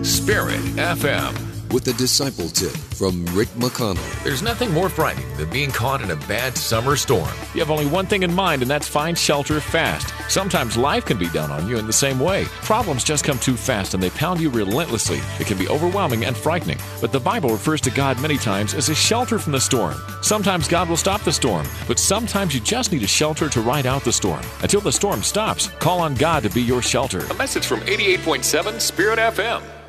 Spirit FM. With the Disciple Tip from Rick McConnell. There's nothing more frightening than being caught in a bad summer storm. You have only one thing in mind, and that's find shelter fast. Sometimes life can be done on you in the same way. Problems just come too fast, and they pound you relentlessly. It can be overwhelming and frightening. But the Bible refers to God many times as a shelter from the storm. Sometimes God will stop the storm, but sometimes you just need a shelter to ride out the storm. Until the storm stops, call on God to be your shelter. A message from 88.7 Spirit FM.